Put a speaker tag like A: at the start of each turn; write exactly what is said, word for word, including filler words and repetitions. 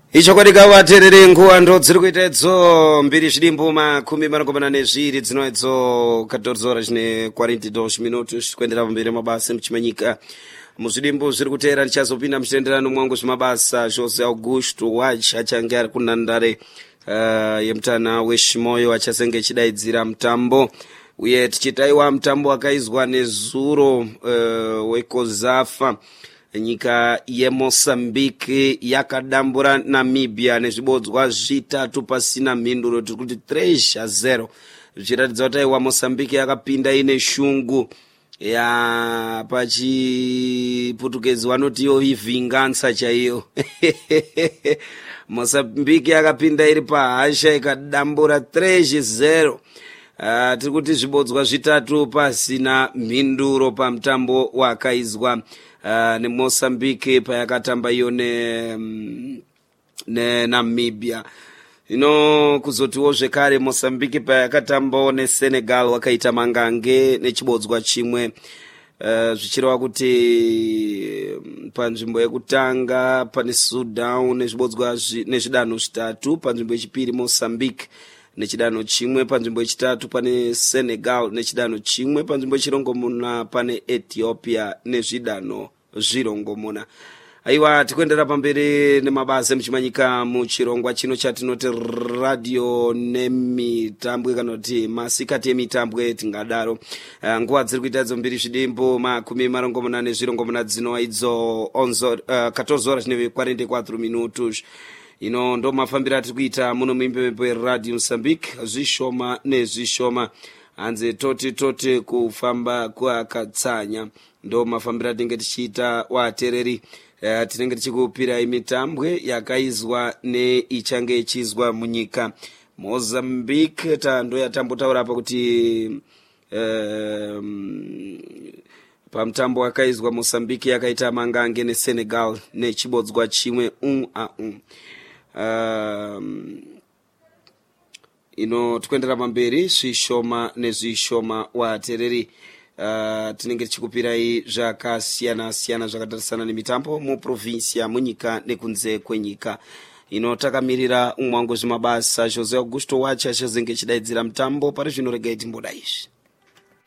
A: Icho kwadika waterere nguwa ndo dziri kuitedzo mbiri zvidimbu makumi marongomana nezviri dzinoedzo katorzora chine quarenta e dois minutos kuendera pamberi mabasa mchimanyika muzvidimbu zviri kuteera ndichazopinda muchitenderano mwangu zvemabasa Jose Augusto Watch achange ari kunhandare uh, yemutana weshimoyo achasenge chidaidzira mutambo uye tichitaiwa mutambo wakaizwa nezuro uh, wekozafa nyika yeMozambique yakadambura Namibia nezvibodzwa zvitatu pasina mhinduro tiri kuti tres a zero zvichiratidza kuti aiwa Mozambique yakapinda ine shungu ya pachiputukezi vanoti iyo ivhingansa chaiyo Mozambique yakapinda iri pahasha ikadambura tres a zero uh, tiri kuti zvibodzwa zvitatu pasina mhinduro pamutambo wakaizwa Uh, ne Mozambique payakatamba iyo ne, ne Namibia. Ino kuzotiwo zvekare Mozambique payakatamba ne Senegal wakaita mangange nechibodzwa chimwe uh, zvichireva kuti panzvimbo yekutanga pane Sudan nezvibodzwa nezvidanho zvitatu, panzvimbo yechipiri Mozambique nechidanho chimwe, panzvimbo yechitatu pane Senegal nechidanho chimwe, panzvimbo yechirongomuna pane Ethiopia nezvidanho zvirongomuna. Aiwa tikuendera pamberi nemabasa mchimanyika muchirongwa chino chatinoti radio nemitambwe kana kuti masikati emitambwe tingadaro. Uh, nguva dziri kuita idzo mbiri zvidimbu makumi marongomuna nezvirongomuna dzino idzo onzo uh, katozora chine quarenta e quattro minutos. Ino ndo mafambira atiri kuita muno muimbepo yeRadio Mozambique zvishoma nezvishoma hanze toti toti kufamba kwakatsanya ndo mafambira tinenge tichiita watereri uh, tinenge tichikupira imitambwe yakaizwa neichange ichizwa munyika Mozambique tando yatambotaura apa kuti uh, pamutambo wakaizwa Mozambique yakaita mangange neSenegal nechibodzwa chimwe un a un. Um, ino tukuendera pamberi zvishoma nezvishoma watereri uh, tinenge tichikupirai zvakasiyana siyana zvakatarisana nemitambo muprovinsia munyika nekunze kwenyika. Ino takamirira umwangu zvemabasa Jose Augusto Watch achazenge chidaidzira mutambo pari zvino rega itimboda izvi.